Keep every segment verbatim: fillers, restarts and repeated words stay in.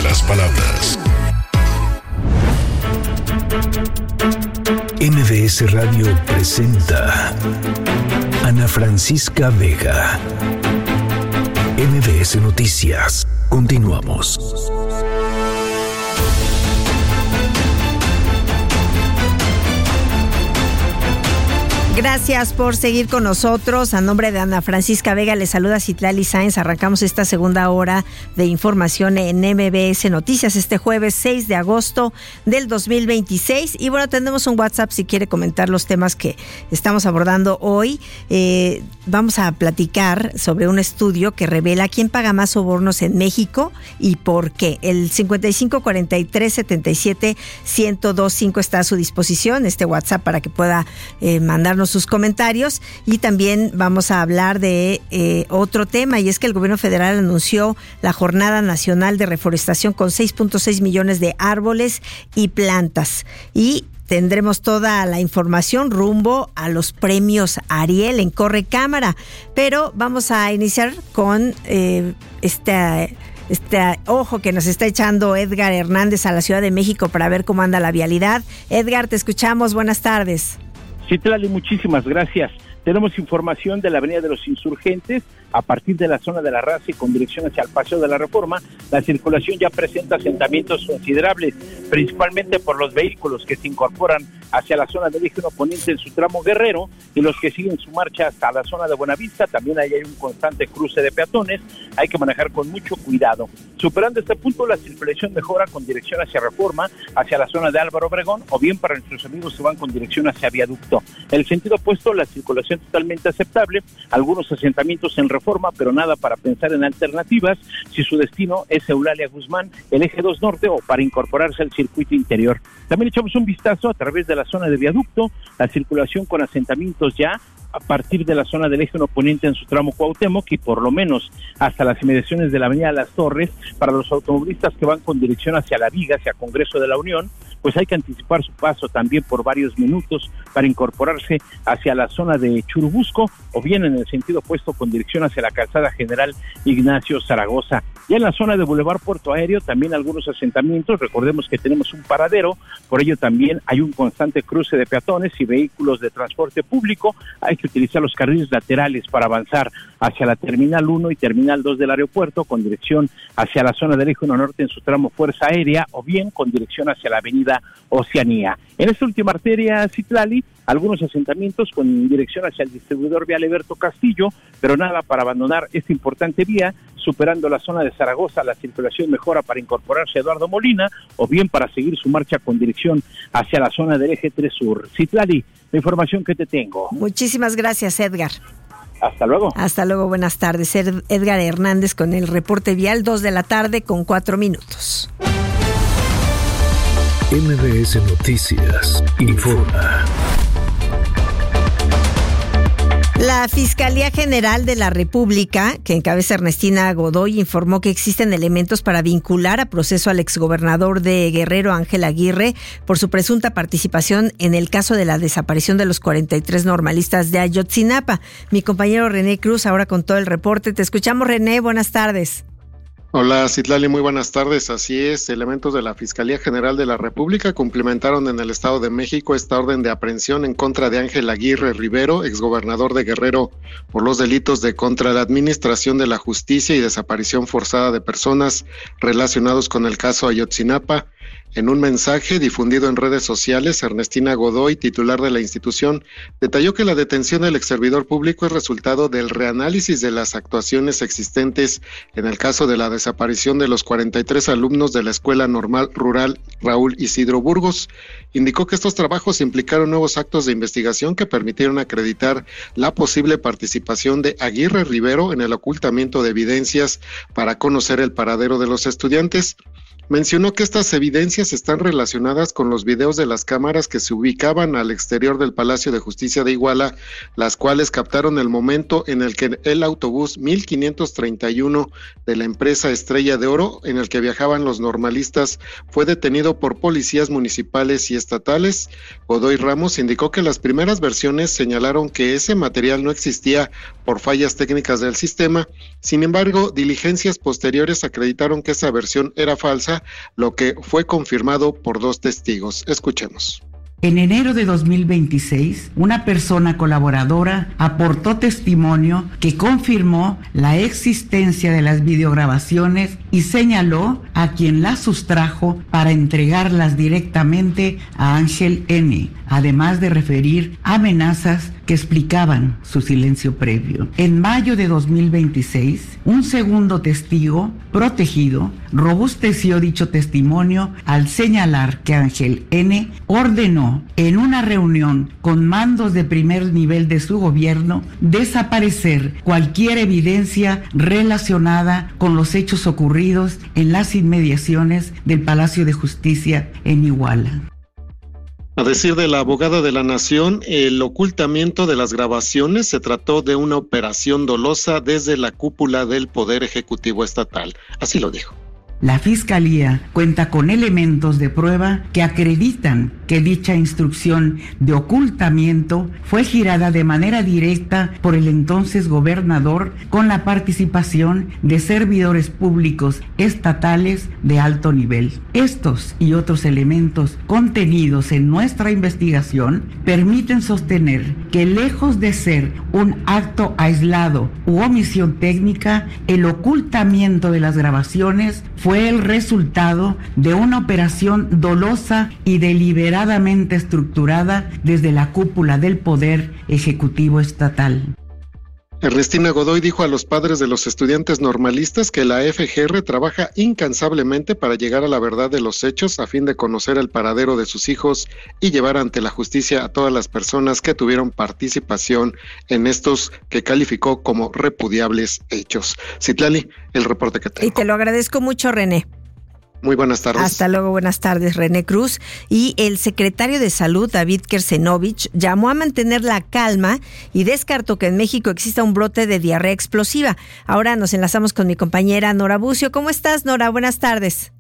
las palabras. M V S Radio presenta Ana Francisca Vega. M V S Noticias. Continuamos. Gracias por seguir con nosotros. A nombre de Ana Francisca Vega les saluda Citlali Sáenz. Arrancamos esta segunda hora de información en M V S Noticias este jueves seis de agosto del dos mil veintiséis. Y bueno, tenemos un WhatsApp si quiere comentar los temas que estamos abordando hoy. Eh, vamos a platicar sobre un estudio que revela quién paga más sobornos en México y por qué. El cincuenta y cinco cuarenta y tres setenta y siete ciento dos cinco está a su disposición, este WhatsApp, para que pueda eh, mandarnos sus comentarios. Y también vamos a hablar de eh, otro tema, y es que el gobierno federal anunció la Jornada Nacional de Reforestación con seis punto seis millones de árboles y plantas, y tendremos toda la información rumbo a los premios Ariel en Correcámara. Pero vamos a iniciar con eh, este, este ojo que nos está echando Edgar Hernández a la Ciudad de México para ver cómo anda la vialidad. Edgar, te escuchamos. Buenas tardes. Citlali, muchísimas gracias. Tenemos información de la Avenida de los Insurgentes. A partir de la zona de la Raza y con dirección hacia el Paseo de la Reforma, la circulación ya presenta asentamientos considerables, principalmente por los vehículos que se incorporan hacia la zona del eje poniente en su tramo Guerrero y los que siguen su marcha hasta la zona de Buenavista. También ahí hay un constante cruce de peatones, hay que manejar con mucho cuidado. Superando este punto, la circulación mejora con dirección hacia Reforma, hacia la zona de Álvaro Obregón, o bien para nuestros amigos que van con dirección hacia Viaducto. En el sentido opuesto, la circulación totalmente aceptable, algunos asentamientos en Reforma, pero nada para pensar en alternativas si su destino es Eulalia Guzmán, el eje dos Norte, o para incorporarse al circuito interior. También echamos un vistazo a través de la zona de Viaducto, la circulación con asentamientos ya a partir de la zona del eje poniente en su tramo Cuauhtémoc, y por lo menos hasta las inmediaciones de la avenida Las Torres. Para los automovilistas que van con dirección hacia La Viga, hacia Congreso de la Unión, pues hay que anticipar su paso también por varios minutos para incorporarse hacia la zona de Churubusco, o bien en el sentido opuesto con dirección hacia la calzada General Ignacio Zaragoza. Ya en la zona de Boulevard Puerto Aéreo también algunos asentamientos. Recordemos que tenemos un paradero, por ello también hay un constante cruce de peatones y vehículos de transporte público. Hay que utilizar los carriles laterales para avanzar hacia la Terminal uno y Terminal dos del aeropuerto con dirección hacia la zona del eje uno Norte en su tramo Fuerza Aérea, o bien con dirección hacia la avenida Oceanía. En esta última arteria, Citlali, algunos asentamientos con dirección hacia el distribuidor vial Alberto Castillo, pero nada para abandonar esta importante vía. Superando la zona de Zaragoza, la circulación mejora para incorporarse a Eduardo Molina, o bien para seguir su marcha con dirección hacia la zona del eje tres Sur. Citlali, la información que te tengo. Muchísimas gracias, Edgar. Hasta luego. Hasta luego, buenas tardes. Edgar Hernández con el reporte vial, dos de la tarde con cuatro minutos. M V S Noticias informa. La Fiscalía General de la República, que encabeza Ernestina Godoy, informó que existen elementos para vincular a proceso al exgobernador de Guerrero, Ángel Aguirre, por su presunta participación en el caso de la desaparición de los cuarenta y tres normalistas de Ayotzinapa. Mi compañero René Cruz ahora con todo el reporte. Te escuchamos, René. Buenas tardes. Hola, Citlali, muy buenas tardes. Así es, elementos de la Fiscalía General de la República cumplimentaron en el Estado de México esta orden de aprehensión en contra de Ángel Aguirre Rivero, exgobernador de Guerrero, por los delitos de contra la administración de la justicia y desaparición forzada de personas relacionados con el caso Ayotzinapa. En un mensaje difundido en redes sociales, Ernestina Godoy, titular de la institución, detalló que la detención del exservidor público es resultado del reanálisis de las actuaciones existentes en el caso de la desaparición de los cuarenta y tres alumnos de la Escuela Normal Rural Raúl Isidro Burgos. Indicó que estos trabajos implicaron nuevos actos de investigación que permitieron acreditar la posible participación de Aguirre Rivero en el ocultamiento de evidencias para conocer el paradero de los estudiantes. Mencionó que estas evidencias están relacionadas con los videos de las cámaras que se ubicaban al exterior del Palacio de Justicia de Iguala, las cuales captaron el momento en el que el autobús mil quinientos treinta y uno de la empresa Estrella de Oro, en el que viajaban los normalistas, fue detenido por policías municipales y estatales. Godoy Ramos indicó que las primeras versiones señalaron que ese material no existía por fallas técnicas del sistema. Sin embargo, diligencias posteriores acreditaron que esa versión era falsa Guadalajara, lo que fue confirmado por dos testigos. Escuchemos. En enero de dos mil veintiséis, una persona colaboradora aportó testimonio que confirmó la existencia de las videograbaciones y señaló a quien las sustrajo para entregarlas directamente a Ángel N., además de referir amenazas que explicaban su silencio previo. En mayo de dos mil veintiséis, un segundo testigo protegido robusteció dicho testimonio al señalar que Ángel N. ordenó en una reunión con mandos de primer nivel de su gobierno desaparecer cualquier evidencia relacionada con los hechos ocurridos en las inmediaciones del Palacio de Justicia en Iguala. A decir de la abogada de la Nación, el ocultamiento de las grabaciones se trató de una operación dolosa desde la cúpula del Poder Ejecutivo Estatal. Así lo dijo. La Fiscalía cuenta con elementos de prueba que acreditan que dicha instrucción de ocultamiento fue girada de manera directa por el entonces gobernador con la participación de servidores públicos estatales de alto nivel. Estos y otros elementos contenidos en nuestra investigación permiten sostener que, lejos de ser un acto aislado u omisión técnica, el ocultamiento de las grabaciones fue el resultado de una operación dolosa y deliberadamente estructurada desde la cúpula del Poder Ejecutivo Estatal. Ernestina Godoy dijo a los padres de los estudiantes normalistas que la F G R trabaja incansablemente para llegar a la verdad de los hechos a fin de conocer el paradero de sus hijos y llevar ante la justicia a todas las personas que tuvieron participación en estos que calificó como repudiables hechos. Citlali, el reporte que tengo. Y te lo agradezco mucho, René. Muy buenas tardes. Hasta luego, buenas tardes, René Cruz. Y el secretario de Salud, David Kersenovich, llamó a mantener la calma y descartó que en México exista un brote de diarrea explosiva. Ahora nos enlazamos con mi compañera Nora Bucio. ¿Cómo estás, Nora? Buenas tardes.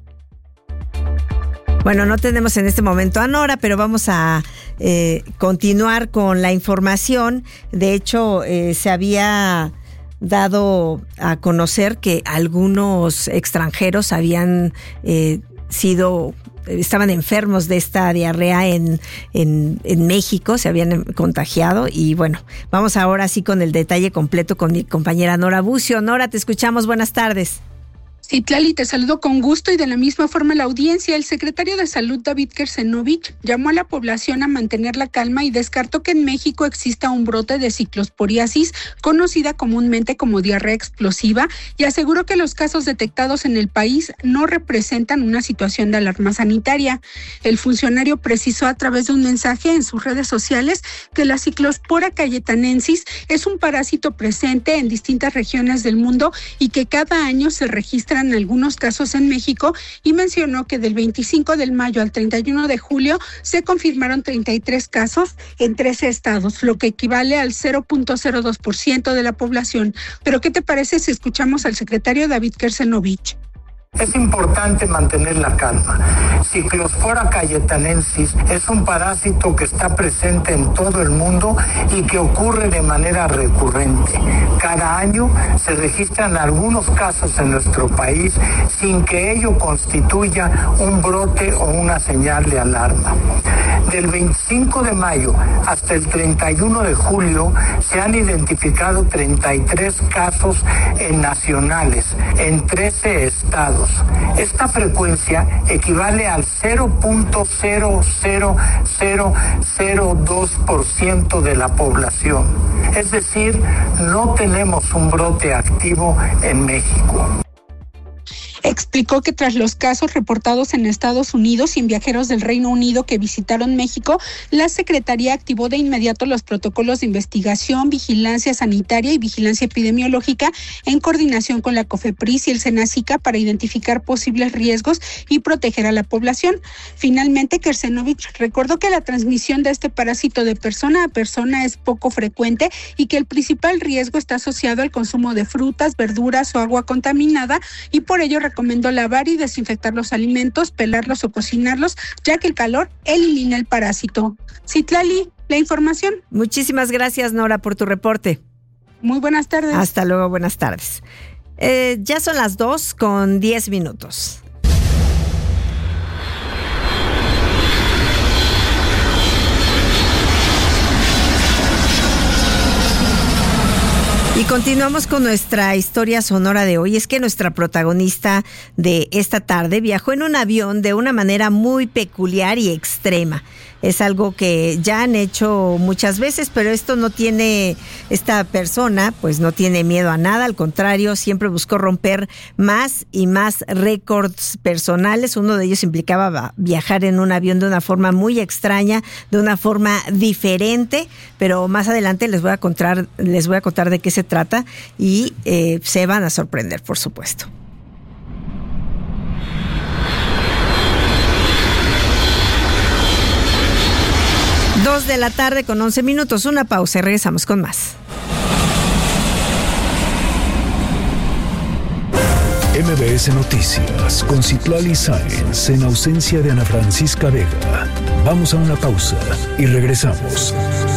Bueno, no tenemos en este momento a Nora, pero vamos a eh, continuar con la información. De hecho, eh, se había dado a conocer que algunos extranjeros habían eh, sido, estaban enfermos de esta diarrea en, en, en México, se habían contagiado. Y bueno, vamos ahora sí con el detalle completo con mi compañera Nora Bucio. Nora, te escuchamos, buenas tardes. Citlali, te saludo con gusto y de la misma forma la audiencia. El secretario de Salud, David Kersenovich, llamó a la población a mantener la calma y descartó que en México exista un brote de ciclosporiasis, conocida comúnmente como diarrea explosiva, y aseguró que los casos detectados en el país no representan una situación de alarma sanitaria. El funcionario precisó a través de un mensaje en sus redes sociales que la Ciclospora cayetanensis es un parásito presente en distintas regiones del mundo y que cada año se registra en algunos casos en México, y mencionó que del veinticinco de mayo al treinta y uno de julio se confirmaron treinta y tres casos en trece estados, lo que equivale al cero punto cero dos por ciento de la población. Pero ¿qué te parece si escuchamos al secretario David Kersenovich? Es importante mantener la calma. Ciclospora cayetanensis es un parásito que está presente en todo el mundo y que ocurre de manera recurrente. Cada año se registran algunos casos en nuestro país sin que ello constituya un brote o una señal de alarma. Del veinticinco de mayo hasta el treinta y uno de julio se han identificado treinta y tres casos en nacionales en trece estados. Esta frecuencia equivale al cero punto cero cero cero cero dos por ciento de la población. Es decir, no tenemos un brote activo en México. Explicó que tras los casos reportados en Estados Unidos y en viajeros del Reino Unido que visitaron México, la Secretaría activó de inmediato los protocolos de investigación, vigilancia sanitaria y vigilancia epidemiológica en coordinación con la COFEPRIS y el SENACICA para identificar posibles riesgos y proteger a la población. Finalmente, Kersenovich recordó que la transmisión de este parásito de persona a persona es poco frecuente y que el principal riesgo está asociado al consumo de frutas, verduras o agua contaminada, y por ello recomendó lavar y desinfectar los alimentos, pelarlos o cocinarlos, ya que el calor elimina el parásito. Citlali, la información. Muchísimas gracias, Nora, por tu reporte. Muy buenas tardes. Hasta luego, buenas tardes. Eh, ya son las dos con diez minutos. continuamos con nuestra historia sonora de hoy. Es que nuestra protagonista de esta tarde viajó en un avión de una manera muy peculiar y extrema. Es algo que ya han hecho muchas veces, pero esto no tiene, esta persona pues no tiene miedo a nada, al contrario, siempre buscó romper más y más récords personales. Uno de ellos implicaba viajar en un avión de una forma muy extraña, de una forma diferente, pero más adelante les voy a contar, les voy a contar de qué se trata y eh, se van a sorprender, por supuesto. Dos de la tarde con once minutos, una pausa y regresamos con más. M B S Noticias con Citlali Sáenz en ausencia de Ana Francisca Vega. Vamos a una pausa y regresamos.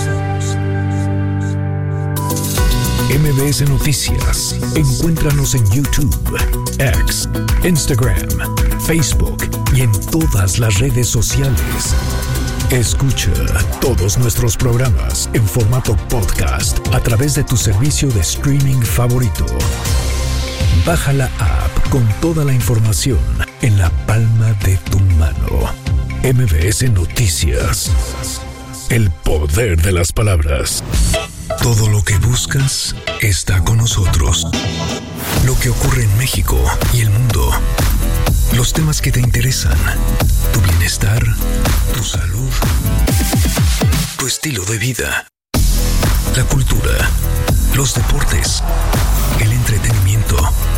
M B S Noticias. Encuéntranos en YouTube, X, Instagram, Facebook y en todas las redes sociales. Escucha todos nuestros programas en formato podcast a través de tu servicio de streaming favorito. Baja la app con toda la información en la palma de tu mano. M B S Noticias. El poder de las palabras. Todo lo que buscas está con nosotros. Lo que ocurre en México y el mundo. Los temas que te interesan. Tu bienestar, tu salud, tu estilo de vida. La cultura, los deportes, el entretenimiento.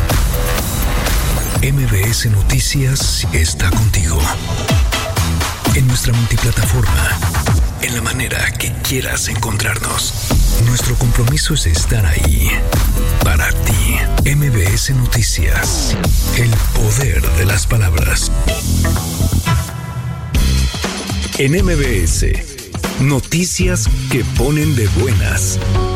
M B S Noticias está contigo. En nuestra multiplataforma, en la manera que quieras encontrarnos. Nuestro compromiso es estar ahí, para ti. M B S Noticias, el poder de las palabras. En M B S, noticias que ponen de buenas.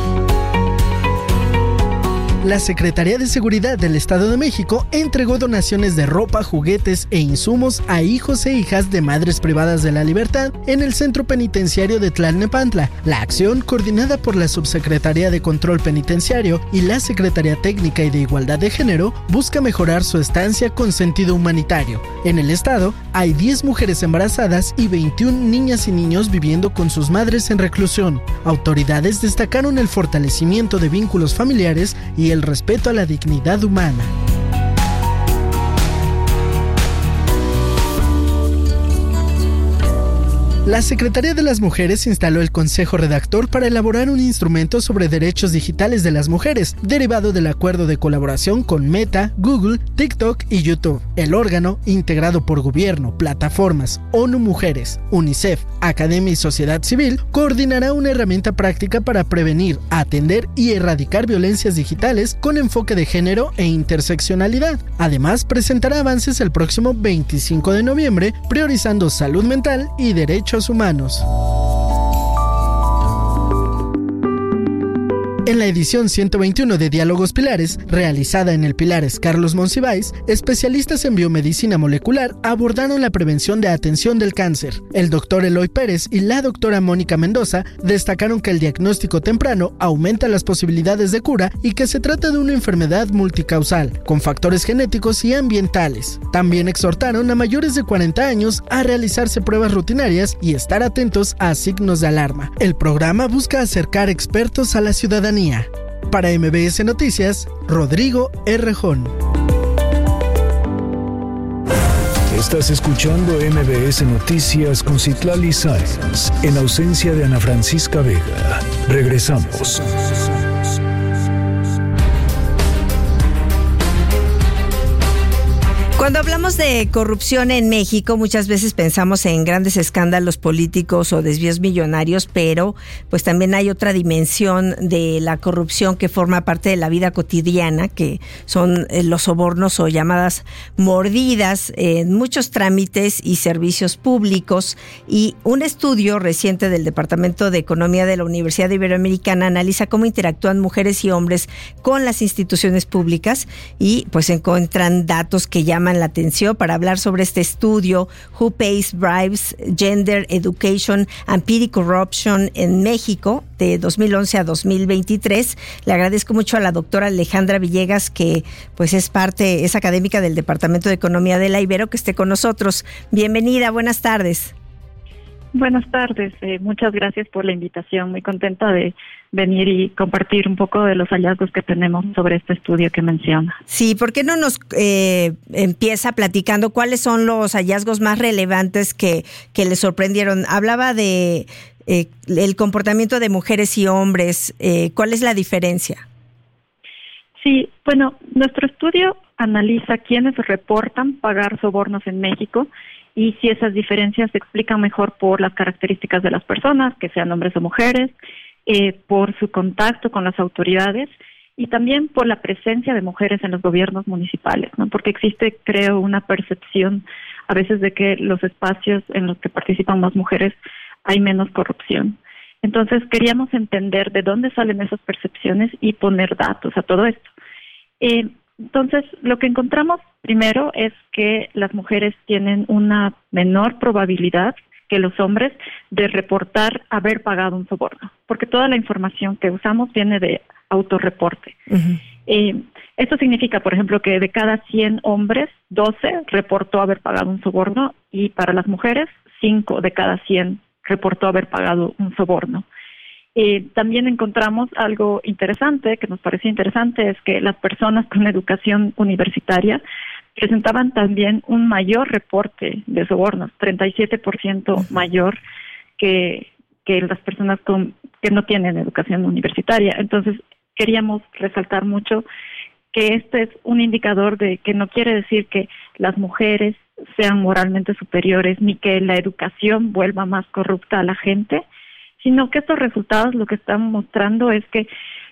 La Secretaría de Seguridad del Estado de México entregó donaciones de ropa, juguetes e insumos a hijos e hijas de madres privadas de la libertad en el centro penitenciario de Tlalnepantla. La acción, coordinada por la Subsecretaría de Control Penitenciario y la Secretaría Técnica y de Igualdad de Género, busca mejorar su estancia con sentido humanitario. En el estado hay diez mujeres embarazadas y veintiún niñas y niños viviendo con sus madres en reclusión. Autoridades destacaron el fortalecimiento de vínculos familiares y el el respeto a la dignidad humana. La Secretaría de las Mujeres instaló el Consejo Redactor para elaborar un instrumento sobre derechos digitales de las mujeres, derivado del acuerdo de colaboración con Meta, Google, TikTok y YouTube. El órgano, integrado por gobierno, plataformas, ONU Mujeres, UNICEF, Academia y Sociedad Civil, coordinará una herramienta práctica para prevenir, atender y erradicar violencias digitales con enfoque de género e interseccionalidad. Además, presentará avances el próximo veinticinco de noviembre, priorizando salud mental y derechos humanos. En la edición ciento veintiuno de Diálogos Pilares, realizada en el Pilares Carlos Monsiváis, especialistas en biomedicina molecular abordaron la prevención de atención del cáncer. El doctor Eloy Pérez y la doctora Mónica Mendoza destacaron que el diagnóstico temprano aumenta las posibilidades de cura y que se trata de una enfermedad multicausal, con factores genéticos y ambientales. También exhortaron a mayores de cuarenta años a realizarse pruebas rutinarias y estar atentos a signos de alarma. El programa busca acercar expertos a la ciudadanía. Para M B S Noticias, Rodrigo Errejón. Estás escuchando M B S Noticias con Citlali Sáenz en ausencia de Ana Francisca Vega. Regresamos. Cuando hablamos de corrupción en México, muchas veces pensamos en grandes escándalos políticos o desvíos millonarios, pero pues también hay otra dimensión de la corrupción que forma parte de la vida cotidiana, que son los sobornos o llamadas mordidas en muchos trámites y servicios públicos. Y un estudio reciente del Departamento de Economía de la Universidad Iberoamericana analiza cómo interactúan mujeres y hombres con las instituciones públicas y pues encuentran datos que llaman llaman la atención para hablar sobre este estudio Who Pays Bribes, Gender Education and Petty Corruption en México de dos mil once a dos mil veintitrés. Le agradezco mucho a la doctora Alejandra Villegas, que pues es parte, es académica del Departamento de Economía de la Ibero, que esté con nosotros. Bienvenida, buenas tardes. Buenas tardes, eh, muchas gracias por la invitación. Muy contenta de venir y compartir un poco de los hallazgos que tenemos sobre este estudio que menciona. Sí, ¿por qué no nos eh, empieza platicando cuáles son los hallazgos más relevantes que, que le sorprendieron? Hablaba de eh, el comportamiento de mujeres y hombres. Eh, ¿Cuál es la diferencia? Sí, bueno, nuestro estudio analiza quiénes reportan pagar sobornos en México y si esas diferencias se explican mejor por las características de las personas, que sean hombres o mujeres, eh, por su contacto con las autoridades y también por la presencia de mujeres en los gobiernos municipales, ¿no? Porque existe, creo, una percepción a veces de que los espacios en los que participan más mujeres hay menos corrupción. Entonces queríamos entender de dónde salen esas percepciones y poner datos a todo esto. Eh, Entonces, lo que encontramos primero es que las mujeres tienen una menor probabilidad que los hombres de reportar haber pagado un soborno, porque toda la información que usamos viene de autorreporte. Uh-huh. Eh, esto significa, por ejemplo, que de cada cien hombres, doce reportó haber pagado un soborno y para las mujeres, cinco de cada cien reportó haber pagado un soborno. Eh, también encontramos algo interesante, que nos pareció interesante, es que las personas con educación universitaria presentaban también un mayor reporte de sobornos, treinta y siete por ciento mayor que, que las personas con, que no tienen educación universitaria. Entonces, queríamos resaltar mucho que este es un indicador de que no quiere decir que las mujeres sean moralmente superiores ni que la educación vuelva más corrupta a la gente, sino que estos resultados lo que están mostrando es que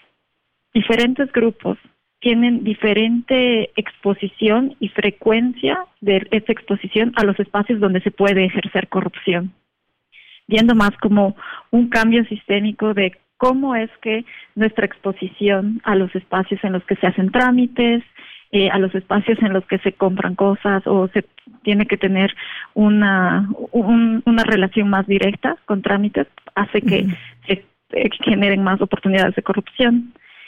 diferentes grupos tienen diferente exposición y frecuencia de esta exposición a los espacios donde se puede ejercer corrupción, viendo más como un cambio sistémico de cómo es que nuestra exposición a los espacios en los que se hacen trámites, eh, a los espacios en los que se compran cosas o se tiene que tener una un, una relación más directa con trámites, hace que uh-huh. se eh, generen más oportunidades de corrupción.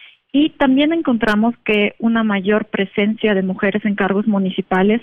Y también encontramos que una mayor presencia de mujeres en cargos municipales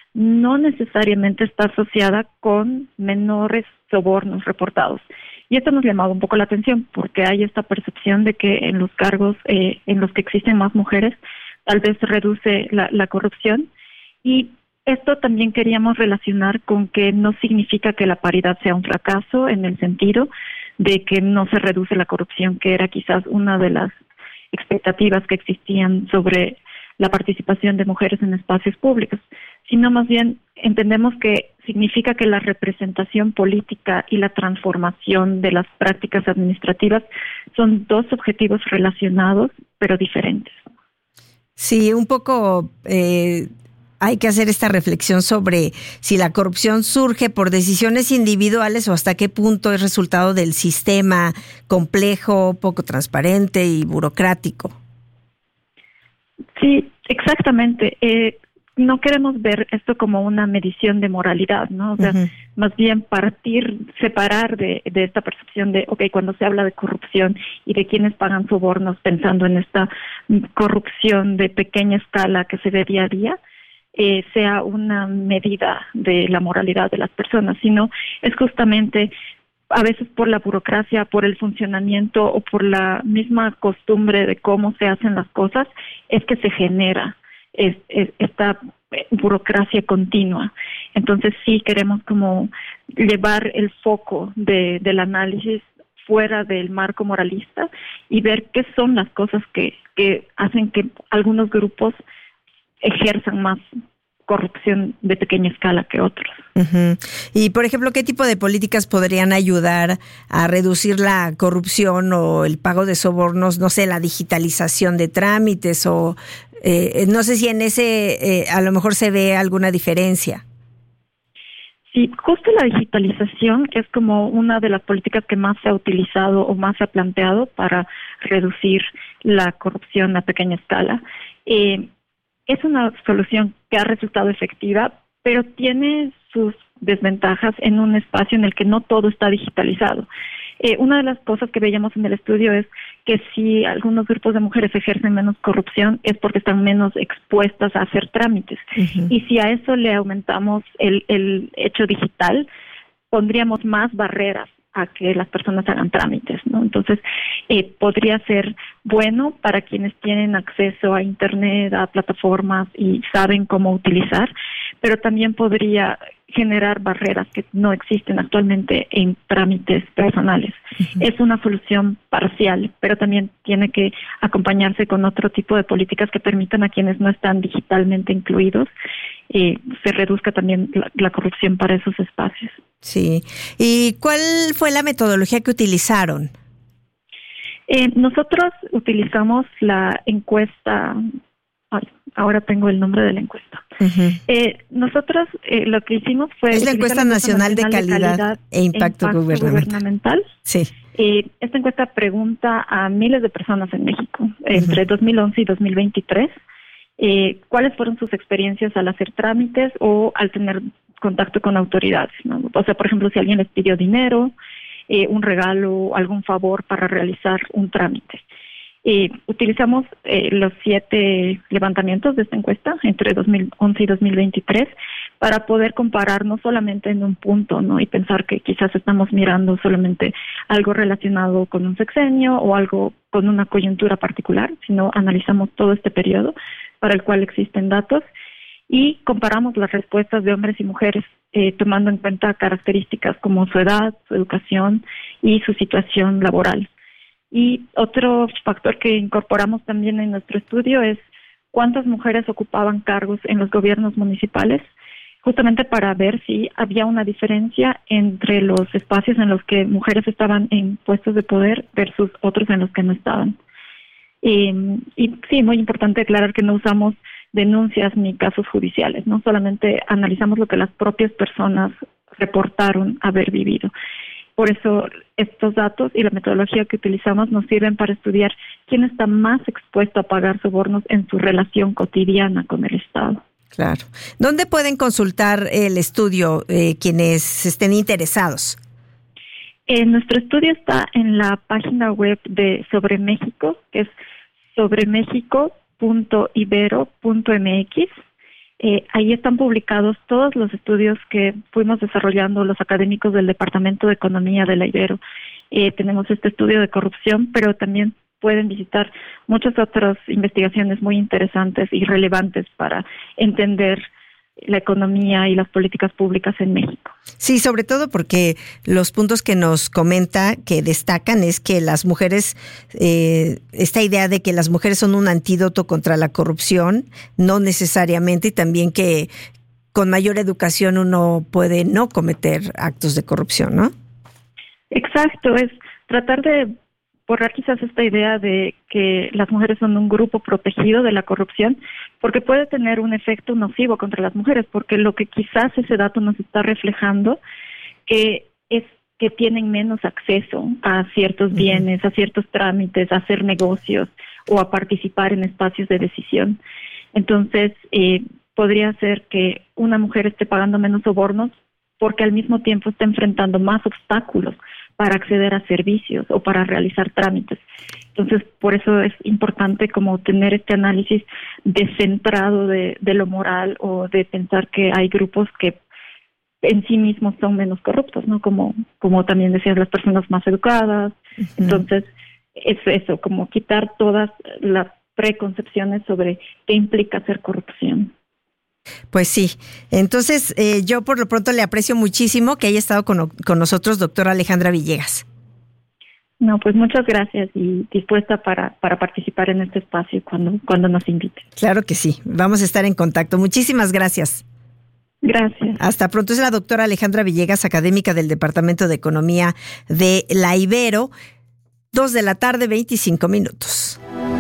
no necesariamente está asociada con menores sobornos reportados. Y esto nos llamaba un poco la atención, porque hay esta percepción de que en los cargos eh, en los que existen más mujeres, tal vez reduce la, la corrupción. Y esto también queríamos relacionar con que no significa que la paridad sea un fracaso, en el sentido de que no se reduce la corrupción, que era quizás una de las expectativas que existían sobre la participación de mujeres en espacios públicos, sino más bien entendemos que significa que la representación política y la transformación de las prácticas administrativas son dos objetivos relacionados, pero diferentes. Sí, un poco eh, hay que hacer esta reflexión sobre si la corrupción surge por decisiones individuales o hasta qué punto es resultado del sistema complejo, poco transparente y burocrático. Sí, exactamente. Eh, no queremos ver esto como una medición de moralidad, ¿no? O sea, uh-huh. más bien partir, separar de, de esta percepción de, okay, cuando se habla de corrupción y de quienes pagan sobornos, pensando en esta corrupción de pequeña escala que se ve día a día, eh, sea una medida de la moralidad de las personas, sino es justamente a veces por la burocracia, por el funcionamiento o por la misma costumbre de cómo se hacen las cosas, es que se genera es, es, esta burocracia continua. Entonces sí queremos como llevar el foco de, del análisis fuera del marco moralista y ver qué son las cosas que, que hacen que algunos grupos ejerzan más corrupción de pequeña escala que otros. Uh-huh. Y, por ejemplo, ¿qué tipo de políticas podrían ayudar a reducir la corrupción o el pago de sobornos? No sé, la digitalización de trámites o eh, no sé si en ese eh, a lo mejor se ve alguna diferencia. Sí, justo la digitalización es como una de las políticas que más se ha utilizado o más se ha planteado para reducir la corrupción a pequeña escala. Eh, es una solución que ha resultado efectiva, pero tiene sus desventajas en un espacio en el que no todo está digitalizado. Eh, una de las cosas que veíamos en el estudio es que si algunos grupos de mujeres ejercen menos corrupción es porque están menos expuestas a hacer trámites. Uh-huh. Y si a eso le aumentamos el, el hecho digital, pondríamos más barreras a que las personas hagan trámites, ¿no? Entonces, eh, podría ser bueno para quienes tienen acceso a Internet, a plataformas y saben cómo utilizar, pero también podría generar barreras que no existen actualmente en trámites personales. Uh-huh. Es una solución parcial, pero también tiene que acompañarse con otro tipo de políticas que permitan a quienes no están digitalmente incluidos eh, se reduzca también la, la corrupción para esos espacios. Sí. ¿Y cuál fue la metodología que utilizaron? Eh, nosotros utilizamos la encuesta. Ay, ahora tengo el nombre de la encuesta. Uh-huh. Eh, nosotros eh, lo que hicimos fue... Es la encuesta nacional, nacional de, calidad de calidad e impacto, impacto gubernamental. gubernamental. Sí. Eh, esta encuesta pregunta a miles de personas en México, uh-huh. entre dos mil once y dos mil veintitrés, eh, cuáles fueron sus experiencias al hacer trámites o al tener contacto con autoridades, ¿no? O sea, por ejemplo, si alguien les pidió dinero, eh, un regalo, algún favor para realizar un trámite. Eh, utilizamos eh, los siete levantamientos de esta encuesta entre dos mil once y dos mil veintitrés para poder comparar no solamente en un punto, ¿no? Y pensar que quizás estamos mirando solamente algo relacionado con un sexenio o algo con una coyuntura particular, sino analizamos todo este periodo para el cual existen datos y comparamos las respuestas de hombres y mujeres eh, tomando en cuenta características como su edad, su educación y su situación laboral. Y otro factor que incorporamos también en nuestro estudio es cuántas mujeres ocupaban cargos en los gobiernos municipales, justamente para ver si había una diferencia entre los espacios en los que mujeres estaban en puestos de poder versus otros en los que no estaban. Y, y sí, muy importante aclarar que no usamos denuncias ni casos judiciales, no solamente analizamos lo que las propias personas reportaron haber vivido. Por eso estos datos y la metodología que utilizamos nos sirven para estudiar quién está más expuesto a pagar sobornos en su relación cotidiana con el Estado. Claro. ¿Dónde pueden consultar el estudio eh, quienes estén interesados? Eh, nuestro estudio está en la página web de Sobre México, que es sobre mexico punto ibero punto m x. Eh, ahí están publicados todos los estudios que fuimos desarrollando los académicos del Departamento de Economía de la Ibero. Eh, tenemos este estudio de corrupción, pero también pueden visitar muchas otras investigaciones muy interesantes y relevantes para entender la economía y las políticas públicas en México. Sí, sobre todo porque los puntos que nos comenta que destacan es que las mujeres, eh, esta idea de que las mujeres son un antídoto contra la corrupción, no necesariamente, y también que con mayor educación uno puede no cometer actos de corrupción, ¿no? Exacto, es tratar de borrar quizás esta idea de que las mujeres son un grupo protegido de la corrupción, porque puede tener un efecto nocivo contra las mujeres, porque lo que quizás ese dato nos está reflejando que es que tienen menos acceso a ciertos bienes, a ciertos trámites, a hacer negocios o a participar en espacios de decisión. Entonces, eh, podría ser que una mujer esté pagando menos sobornos porque al mismo tiempo está enfrentando más obstáculos para acceder a servicios o para realizar trámites. Entonces, por eso es importante como tener este análisis descentrado de, de lo moral o de pensar que hay grupos que en sí mismos son menos corruptos, ¿no? Como, como también decías, las personas más educadas. Uh-huh. Entonces, es eso, como quitar todas las preconcepciones sobre qué implica hacer corrupción. Pues sí, entonces eh, yo por lo pronto le aprecio muchísimo que haya estado con, con nosotros, doctora Alejandra Villegas. No, pues muchas gracias y dispuesta para, para participar en este espacio cuando, cuando nos inviten. Claro que sí, vamos a estar en contacto. Muchísimas gracias. Gracias. Hasta pronto. Es la doctora Alejandra Villegas, académica del Departamento de Economía de la Ibero. Dos de la tarde, veinticinco minutos.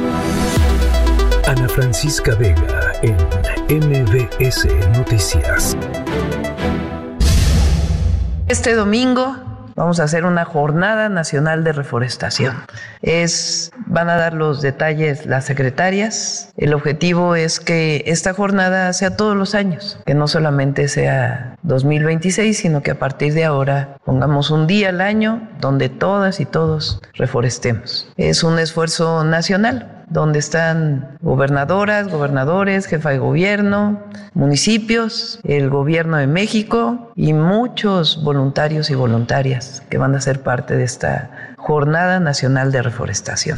Ana Francisca Vega en M B S Noticias. Este domingo, vamos a hacer una jornada nacional de reforestación. Es, van a dar los detalles las secretarias. El objetivo es que esta jornada sea todos los años, que no solamente sea dos mil veintiséis, sino que a partir de ahora pongamos un día al año donde todas y todos reforestemos. Es un esfuerzo nacional, donde están gobernadoras, gobernadores, jefa de gobierno, municipios, el gobierno de México y muchos voluntarios y voluntarias que van a ser parte de esta Jornada Nacional de Reforestación.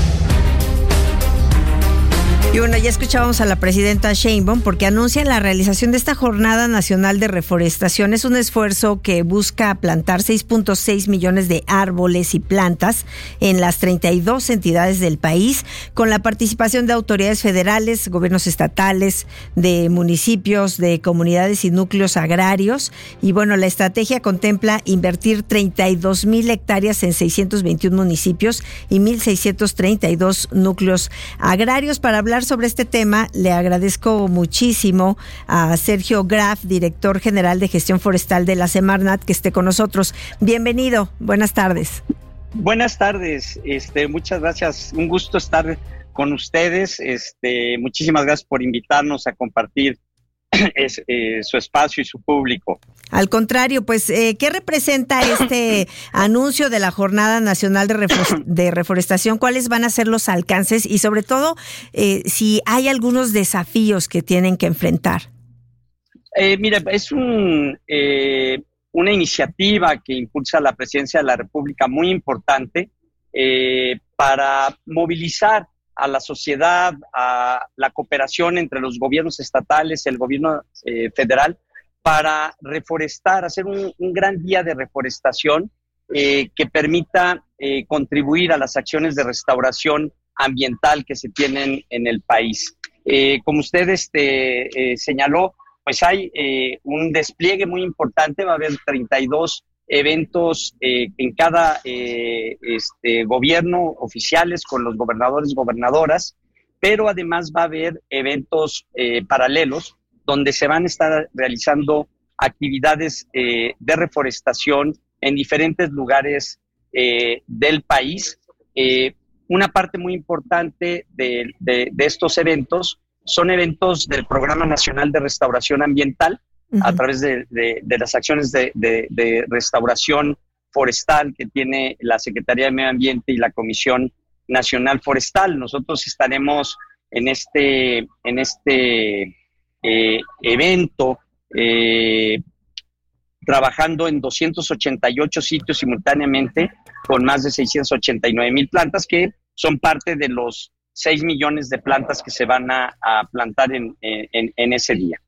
Y bueno, ya escuchábamos a la presidenta Sheinbaum porque anuncia la realización de esta Jornada Nacional de Reforestación. Es un esfuerzo que busca plantar seis punto seis millones de árboles y plantas en las treinta y dos entidades del país, con la participación de autoridades federales, gobiernos estatales, de municipios, de comunidades y núcleos agrarios. Y bueno, la estrategia contempla invertir treinta y dos mil hectáreas en seiscientos veintiún municipios y mil seiscientos treinta y dos núcleos agrarios. Para hablar sobre este tema, le agradezco muchísimo a Sergio Graf, director general de gestión forestal de la Semarnat, que esté con nosotros. Bienvenido, buenas tardes. Buenas tardes, este, muchas gracias, un gusto estar con ustedes, este, muchísimas gracias por invitarnos a compartir es, eh, su espacio y su público. Al contrario, pues, eh, ¿qué representa este anuncio de la Jornada Nacional de, Refor- de Reforestación? ¿Cuáles van a ser los alcances? Y sobre todo, eh, si hay algunos desafíos que tienen que enfrentar. Eh, mira, es un, eh, una iniciativa que impulsa la Presidencia de la República muy importante eh, para movilizar a la sociedad, a la cooperación entre los gobiernos estatales, el gobierno eh, federal, para reforestar, hacer un, un gran día de reforestación eh, que permita eh, contribuir a las acciones de restauración ambiental que se tienen en el país. Eh, como usted este, eh, señaló, pues hay eh, un despliegue muy importante, va a haber treinta y dos eventos eh, en cada eh, este, gobierno, oficiales con los gobernadores y gobernadoras, pero además va a haber eventos eh, paralelos donde se van a estar realizando actividades eh, de reforestación en diferentes lugares eh, del país. Eh, una parte muy importante de, de, de estos eventos son eventos del Programa Nacional de Restauración Ambiental, uh-huh, a través de, de, de las acciones de, de, de restauración forestal que tiene la Secretaría de Medio Ambiente y la Comisión Nacional Forestal. Nosotros estaremos en este, en este eh, evento eh, trabajando en doscientos ochenta y ocho sitios simultáneamente con más de seiscientas ochenta y nueve mil plantas que son parte de los seis millones de plantas que se van a, a plantar en, en, en ese día.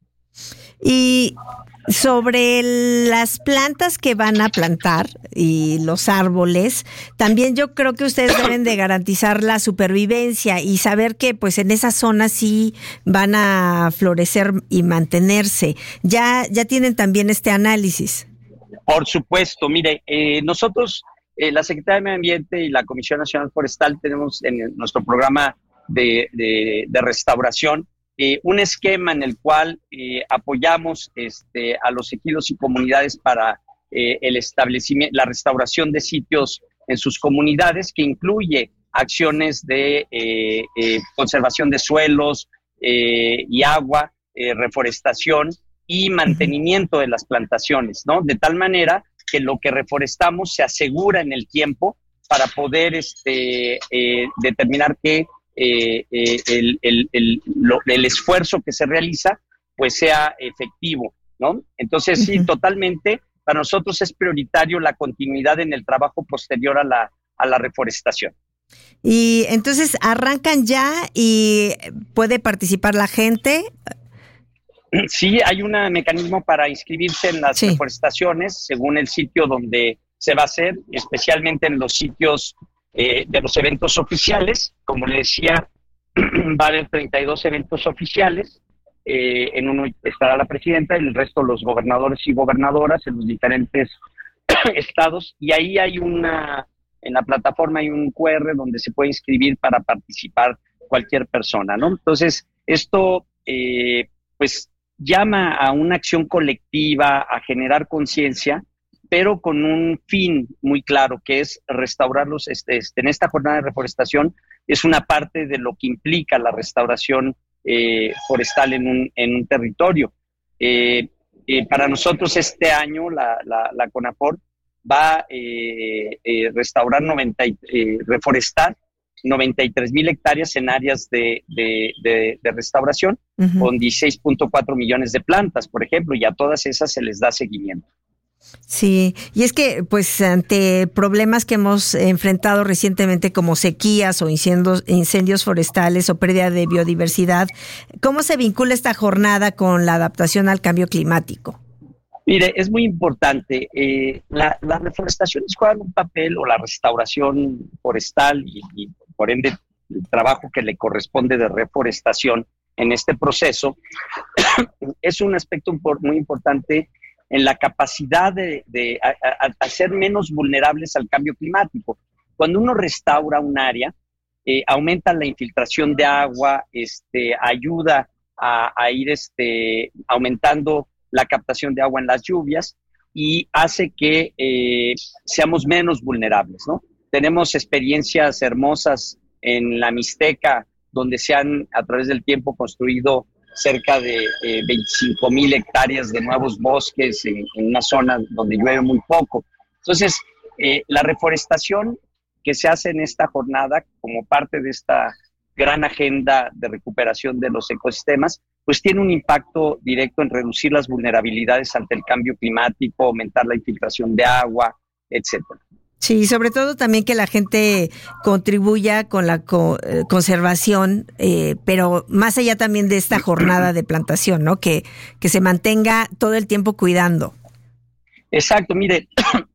Y sobre las plantas que van a plantar y los árboles, también yo creo que ustedes deben de garantizar la supervivencia y saber que pues en esa zona sí van a florecer y mantenerse. ¿Ya, ya tienen también este análisis? Por supuesto, mire, eh, nosotros, eh, la Secretaría de Medio Ambiente y la Comisión Nacional Forestal tenemos en el, nuestro programa de, de, de restauración Eh, un esquema en el cual eh, apoyamos este, a los ejidos y comunidades para eh, el establecimiento, la restauración de sitios en sus comunidades, que incluye acciones de eh, eh, conservación de suelos eh, y agua, eh, reforestación y mantenimiento de las plantaciones, ¿no? De tal manera que lo que reforestamos se asegura en el tiempo para poder este, eh, determinar que Eh, eh, el, el, el, lo, el esfuerzo que se realiza pues sea efectivo, ¿no? Entonces sí, uh-huh, totalmente, para nosotros es prioritario la continuidad en el trabajo posterior a la, a la reforestación. Y entonces arrancan ya y puede participar la gente. Sí, hay un mecanismo para inscribirse en las sí. reforestaciones según el sitio donde se va a hacer, especialmente en los sitios Eh, de los eventos oficiales. Como le decía, va a haber treinta y dos eventos oficiales, eh, en uno estará la presidenta y el resto los gobernadores y gobernadoras en los diferentes estados, y ahí hay una, en la plataforma hay un cu erre donde se puede inscribir para participar cualquier persona, ¿no? Entonces, esto eh, pues llama a una acción colectiva, a generar conciencia pero con un fin muy claro, que es restaurarlos. Este, este, en esta jornada de reforestación es una parte de lo que implica la restauración eh, forestal en un, en un territorio. Eh, eh, para nosotros este año la, la, la CONAFOR va a eh, eh, restaurar, noventa, eh, reforestar noventa y tres mil hectáreas en áreas de, de, de, de restauración, uh-huh. con dieciséis punto cuatro millones de plantas, por ejemplo, y a todas esas se les da seguimiento. Sí, y es que pues ante problemas que hemos enfrentado recientemente como sequías o incendios, incendios forestales o pérdida de biodiversidad, ¿cómo se vincula esta jornada con la adaptación al cambio climático? Mire, es muy importante. Eh, la, las reforestaciones juegan un papel, o la restauración forestal y, y por ende el trabajo que le corresponde de reforestación en este proceso es un aspecto muy importante en la capacidad de, de a, a, a ser menos vulnerables al cambio climático. Cuando uno restaura un área, eh, aumenta la infiltración de agua, este, ayuda a, a ir este, aumentando la captación de agua en las lluvias y hace que eh, seamos menos vulnerables, ¿no? Tenemos experiencias hermosas en la Mixteca, donde se han a través del tiempo construido cerca de eh, veinticinco mil hectáreas de nuevos bosques en, en una zona donde llueve muy poco. Entonces, eh, la reforestación que se hace en esta jornada como parte de esta gran agenda de recuperación de los ecosistemas, pues tiene un impacto directo en reducir las vulnerabilidades ante el cambio climático, aumentar la infiltración de agua, etcétera. Sí, sobre todo también que la gente contribuya con la co- eh, conservación, eh, pero más allá también de esta jornada de plantación, ¿no? Que, que se mantenga todo el tiempo cuidando. Exacto, mire,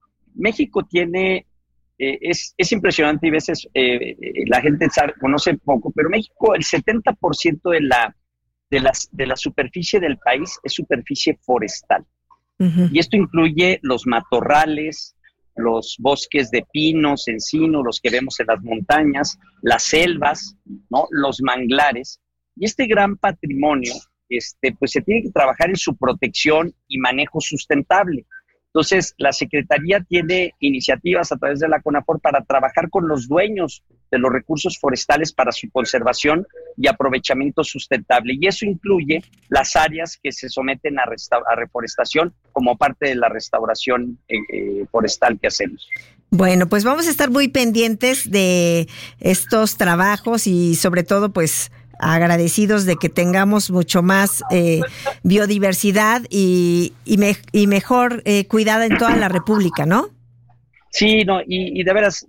México tiene, eh, es, es impresionante y a veces eh, la gente sabe, conoce poco, pero México, el setenta por ciento de la, de, las, de la superficie del país es superficie forestal. Uh-huh. Y esto incluye los matorrales, los bosques de pinos, encinos, los que vemos en las montañas, las selvas, ¿no? Los manglares. Y este gran patrimonio, este, pues se tiene que trabajar en su protección y manejo sustentable. Entonces, la Secretaría tiene iniciativas a través de la CONAFOR para trabajar con los dueños de los recursos forestales para su conservación y aprovechamiento sustentable. Y eso incluye las áreas que se someten a, resta- a reforestación como parte de la restauración eh, eh, forestal que hacemos. Bueno, pues vamos a estar muy pendientes de estos trabajos y sobre todo, pues, agradecidos de que tengamos mucho más eh, biodiversidad y, y, me, y mejor eh, cuidada en toda la República, ¿no? Sí, no, y, y de veras,